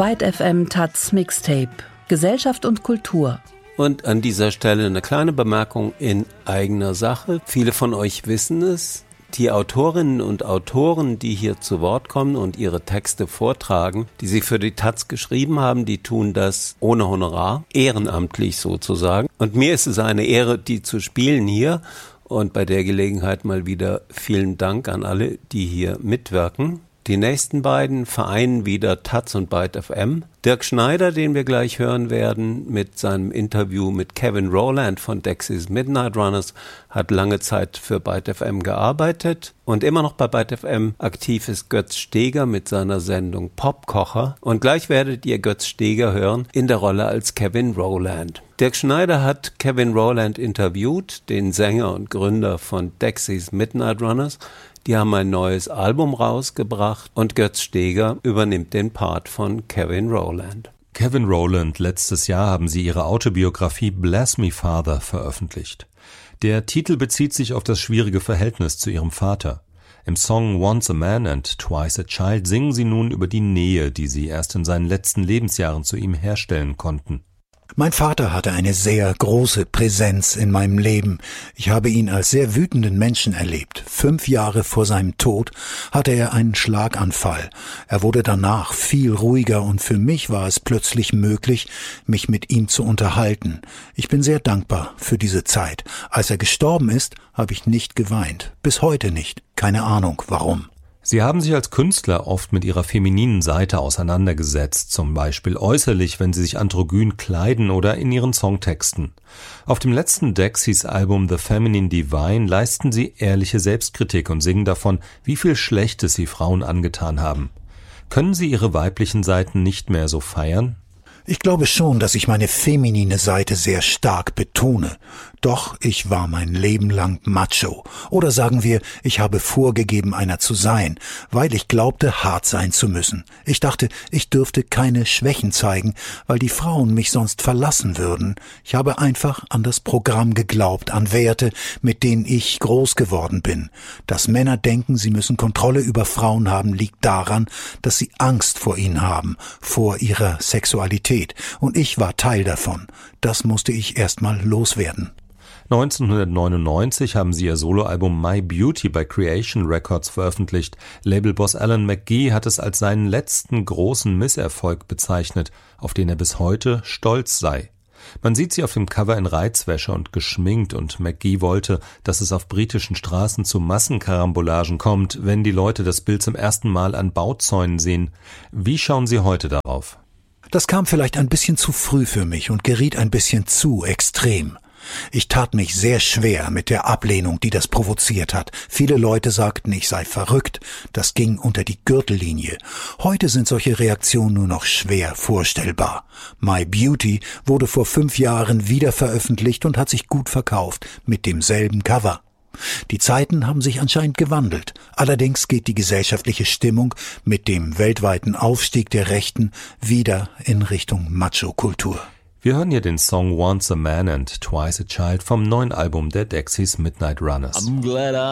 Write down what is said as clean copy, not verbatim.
Byte FM Taz Mixtape. Gesellschaft und Kultur. Und an dieser Stelle eine kleine Bemerkung in eigener Sache. Viele von euch wissen es. Die Autorinnen und Autoren, die hier zu Wort kommen und ihre Texte vortragen, die sie für die Taz geschrieben haben, die tun das ohne Honorar, ehrenamtlich sozusagen. Und mir ist es eine Ehre, die zu spielen hier. Und bei der Gelegenheit mal wieder vielen Dank an alle, die hier mitwirken. Die nächsten beiden vereinen wieder Taz und Byte FM. Dirk Schneider, den wir gleich hören werden, mit seinem Interview mit Kevin Rowland von Dexys Midnight Runners, hat lange Zeit für Byte FM gearbeitet. Und immer noch bei Byte FM aktiv ist Götz Steger mit seiner Sendung Popkocher. Und gleich werdet ihr Götz Steger hören in der Rolle als Kevin Rowland. Dirk Schneider hat Kevin Rowland interviewt, den Sänger und Gründer von Dexys Midnight Runners. Die haben ein neues Album rausgebracht und Götz Steger übernimmt den Part von Kevin Rowland. Kevin Rowland, letztes Jahr haben sie ihre Autobiografie Bless Me Father veröffentlicht. Der Titel bezieht sich auf das schwierige Verhältnis zu ihrem Vater. Im Song Once a Man and Twice a Child singen sie nun über die Nähe, die sie erst in seinen letzten Lebensjahren zu ihm herstellen konnten. Mein Vater hatte eine sehr große Präsenz in meinem Leben. Ich habe ihn als sehr wütenden Menschen erlebt. 5 Jahre vor seinem Tod hatte er einen Schlaganfall. Er wurde danach viel ruhiger und für mich war es plötzlich möglich, mich mit ihm zu unterhalten. Ich bin sehr dankbar für diese Zeit. Als er gestorben ist, habe ich nicht geweint. Bis heute nicht. Keine Ahnung, warum. Sie haben sich als Künstler oft mit ihrer femininen Seite auseinandergesetzt, zum Beispiel äußerlich, wenn sie sich androgyn kleiden oder in ihren Songtexten. Auf dem letzten Dexys Album The Feminine Divine leisten sie ehrliche Selbstkritik und singen davon, wie viel Schlechtes sie Frauen angetan haben. Können sie ihre weiblichen Seiten nicht mehr so feiern? Ich glaube schon, dass ich meine feminine Seite sehr stark betone. Doch ich war mein Leben lang macho. Oder sagen wir, ich habe vorgegeben, einer zu sein, weil ich glaubte, hart sein zu müssen. Ich dachte, ich dürfte keine Schwächen zeigen, weil die Frauen mich sonst verlassen würden. Ich habe einfach an das Programm geglaubt, an Werte, mit denen ich groß geworden bin. Dass Männer denken, sie müssen Kontrolle über Frauen haben, liegt daran, dass sie Angst vor ihnen haben, vor ihrer Sexualität. Und ich war Teil davon. Das musste ich erstmal loswerden. 1999 haben sie ihr Soloalbum My Beauty bei Creation Records veröffentlicht. Labelboss Alan McGee hat es als seinen letzten großen Misserfolg bezeichnet, auf den er bis heute stolz sei. Man sieht sie auf dem Cover in Reizwäsche und geschminkt und McGee wollte, dass es auf britischen Straßen zu Massenkarambolagen kommt, wenn die Leute das Bild zum ersten Mal an Bauzäunen sehen. Wie schauen Sie heute darauf? Das kam vielleicht ein bisschen zu früh für mich und geriet ein bisschen zu extrem. Ich tat mich sehr schwer mit der Ablehnung, die das provoziert hat. Viele Leute sagten, ich sei verrückt. Das ging unter die Gürtellinie. Heute sind solche Reaktionen nur noch schwer vorstellbar. My Beauty wurde vor 5 Jahren wieder veröffentlicht und hat sich gut verkauft, mit demselben Cover. Die Zeiten haben sich anscheinend gewandelt. Allerdings geht die gesellschaftliche Stimmung mit dem weltweiten Aufstieg der Rechten wieder in Richtung Macho-Kultur. Wir hören hier den Song Once a Man and Twice a Child vom neuen Album der Dexys Midnight Runners.